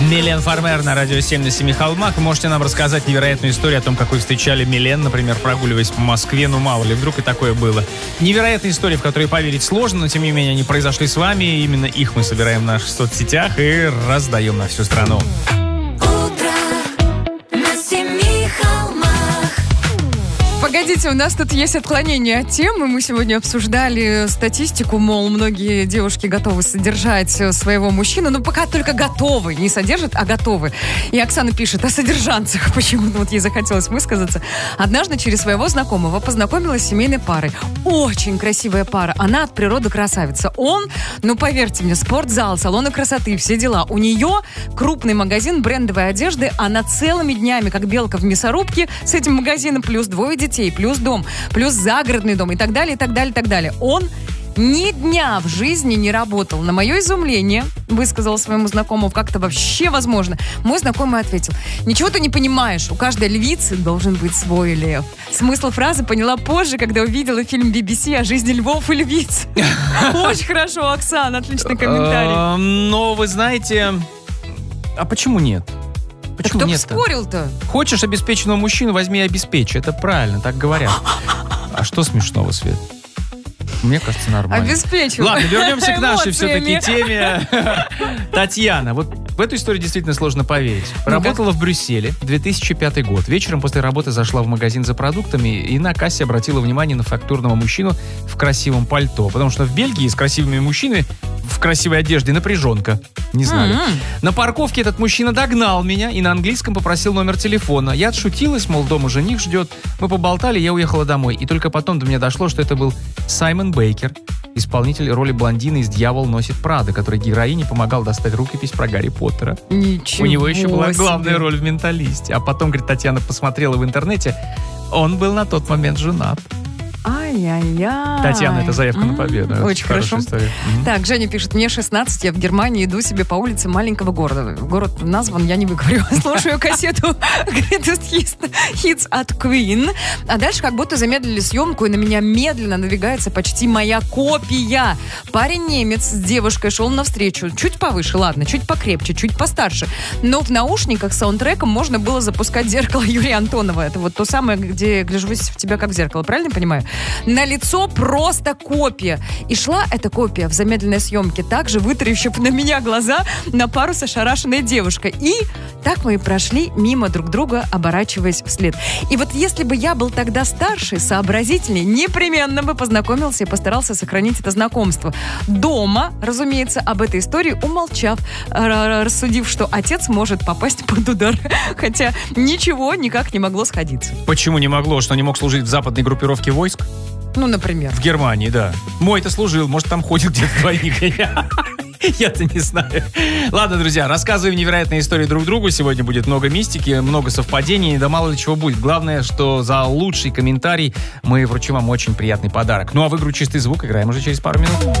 Милен Фармер на радио 7 на Семи холмах. Вы можете нам рассказать невероятную историю о том, как вы встречали Милен, например, прогуливаясь по Москве. Ну, мало ли, вдруг и такое было. Невероятные истории, в которые поверить сложно, но, тем не менее, они произошли с вами. И именно их мы собираем в наших соцсетях и раздаем на всю страну. Погодите, у нас тут есть отклонение от темы. Мы сегодня обсуждали статистику, мол, многие девушки готовы содержать своего мужчину, но пока только готовы, не содержат, а готовы. И Оксана пишет о содержанцах, почему-то вот ей захотелось высказаться. Однажды через своего знакомого познакомилась с семейной парой. Очень красивая пара, она от природы красавица. Он, ну поверьте мне, спортзал, салоны красоты, все дела. У нее крупный магазин брендовой одежды, она целыми днями, как белка в мясорубке, с этим магазином, плюс 2 детей, плюс дом, плюс загородный дом и так далее, и так далее, и так далее. Он ни дня в жизни не работал. На мое изумление высказал своему знакомому, как это вообще возможно. Мой знакомый ответил: ничего ты не понимаешь, у каждой львицы должен быть свой лев. Смысл фразы поняла позже, когда увидела фильм BBC о жизни львов и львиц. Очень хорошо, Оксана, отличный комментарий. Но вы знаете, а почему нет? Так кто бы спорил-то? Хочешь обеспеченного мужчину, возьми и обеспечь. Это правильно, так говорят. А что смешного, Свет? Мне кажется, нормально. Обеспечил. Ладно, вернемся к нашей все-таки теме. Татьяна, вот в эту историю действительно сложно поверить. Работала в Брюсселе, 2005 год. Вечером после работы зашла в магазин за продуктами и на кассе обратила внимание на фактурного мужчину в красивом пальто. Потому что в Бельгии с красивыми мужчинами в красивой одежде напряженка. Не знали. На парковке этот мужчина догнал меня и на английском попросил номер телефона. Я отшутилась, мол, дома жених ждет. Мы поболтали, я уехала домой. И только потом до меня дошло, что это был Саймон Бейкер, исполнитель роли блондина из «Дьявол носит Прада», который героине помогал достать рукопись про Гарри Поттера. Ничего У него еще была главная себе. роль в «Менталисте». А потом, говорит, Татьяна посмотрела в интернете, он был на тот момент женат. Ай-яй-яй. Татьяна, это заявка на победу. Очень хорошо. История. Так, Женя пишет: мне 16, я в Германии иду себе по улице маленького города. Город назван, я не выговорю. Слушаю кассету Greatest Hits от Queen. А дальше как будто замедлили съемку, и на меня медленно надвигается почти моя копия. Парень немец с девушкой шел навстречу. Чуть повыше, ладно, чуть покрепче, чуть постарше. Но в наушниках с саундтреком можно было запускать «Зеркало» Юрия Антонова. Это вот то самое, где гляжусь в тебя как в зеркало, правильно я понимаю? На лицо просто копия. И шла эта копия в замедленной съемке, также вытаращив на меня глаза на пару с ошарашенной девушкой. И так мы и прошли мимо друг друга, оборачиваясь вслед. И вот если бы я был тогда старше, сообразительнее, непременно бы познакомился и постарался сохранить это знакомство. Дома, разумеется, об этой истории умолчав, рассудив, что отец может попасть под удар. Хотя ничего никак не могло сходиться. Почему не могло? Что не мог служить в западной группировке войск? Ну, например. В Германии, да. Мой-то служил, может, там ходит где-то двойник. Я-то не знаю. Ладно, друзья, рассказываем невероятные истории друг другу. Сегодня будет много мистики, много совпадений, да мало ли чего будет. Главное, что за лучший комментарий мы вручим вам очень приятный подарок. Ну а в игру «Чистый звук» играем уже через пару минут.